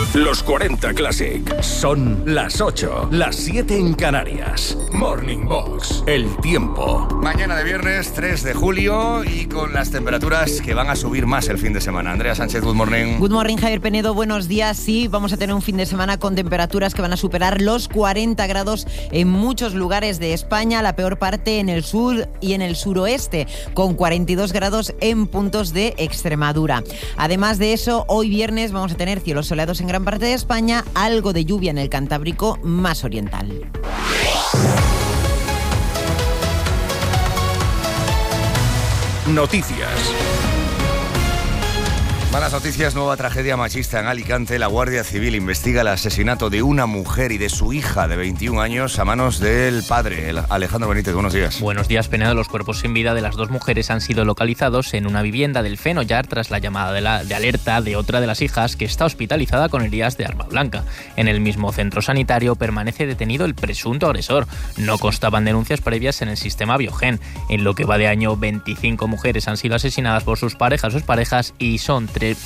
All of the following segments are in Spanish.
Los 40 Classic. Son las 8, las 7 en Canarias. Morning Box. El tiempo. Mañana de viernes 3 de julio y con las temperaturas que van a subir más el fin de semana. Andrea Sánchez, good morning. Good morning, Javier Penedo. Buenos días. Sí, vamos a tener un fin de semana con temperaturas que van a superar los 40 grados en muchos lugares de España. La peor parte en el sur y en el suroeste, con 42 grados en puntos de Extremadura. Además de eso, hoy viernes vamos a tener cielos soleados en gran parte de España, algo de lluvia en el Cantábrico más oriental. Noticias. Malas noticias, nueva tragedia machista en Alicante. La Guardia Civil investiga el asesinato de una mujer y de su hija de 21 años a manos del padre. Alejandro Benítez, buenos días. Buenos días, Penedo. Los cuerpos sin vida de las dos mujeres han sido localizados en una vivienda del Fenollar tras la llamada de alerta de otra de las hijas que está hospitalizada con heridas de arma blanca. En el mismo centro sanitario permanece detenido el presunto agresor. No constaban denuncias previas en el sistema Biogen. En lo que va de año, 25 mujeres han sido asesinadas por sus parejas o exparejas y son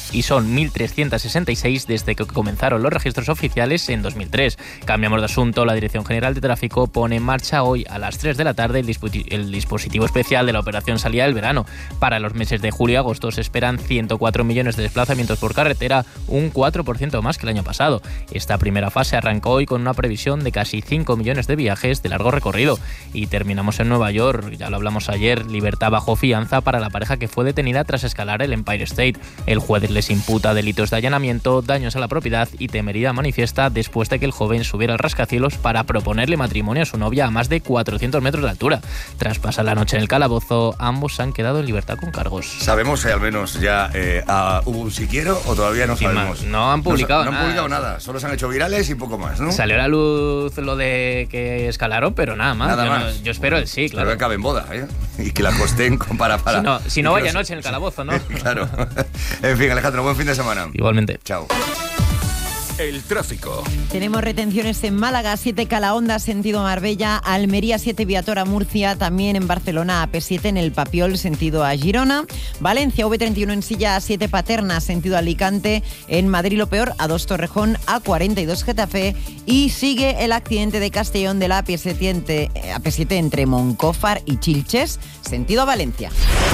1.366 desde que comenzaron los registros oficiales en 2003. Cambiamos de asunto. La Dirección General de Tráfico pone en marcha hoy a las 3 de la tarde el dispositivo especial de la operación Salida del Verano. Para los meses de julio y agosto se esperan 104 millones de desplazamientos por carretera, un 4% más que el año pasado. Esta primera fase arrancó hoy con una previsión de casi 5 millones de viajes de largo recorrido. Y terminamos en Nueva York, ya lo hablamos ayer, libertad bajo fianza para la pareja que fue detenida tras escalar el Empire State. El juez les imputa delitos de allanamiento, daños a la propiedad y temeridad manifiesta después de que el joven subiera al rascacielos para proponerle matrimonio a su novia a más de 400 metros de altura. Tras pasar la noche en el calabozo, ambos han quedado en libertad con cargos. ¿Sabemos si al menos ya hubo un siquiero o todavía no sabemos? No han publicado nada. No han publicado nada, solo se han hecho virales y poco más, ¿no? Salió a la luz lo de que escalaron, pero nada más. Yo espero el sí, claro. Pero que acabe en boda, ¿eh? Y que la costen para. Si no vaya noche en el calabozo, ¿no? Claro. En fin, Alejandro, buen fin de semana. Igualmente. Chao. El tráfico. Tenemos retenciones en Málaga, 7 Calahonda, sentido Marbella, Almería 7 Viatora, Murcia, también en Barcelona AP7 en el Papiol, sentido a Girona, Valencia V31 en Silla, A7 Paterna, sentido Alicante, en Madrid lo peor, A2 Torrejón, A42 Getafe y sigue el accidente de Castellón de la AP7 entre Moncófar y Chilches, sentido Valencia.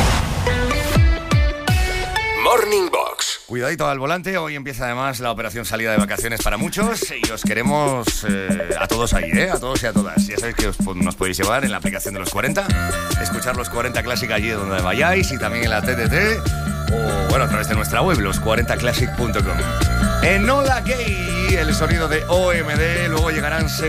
Morning Box. Cuidadito al volante, hoy empieza además la operación salida de vacaciones para muchos y os queremos a todos ahí, a todos y a todas. Ya sabéis que nos podéis llevar en la aplicación de los 40, escuchar los 40 Classic allí donde vayáis y también en la TTT o bueno, a través de nuestra web, los40classic.com. Enola Gay, el sonido de OMD, luego llegarán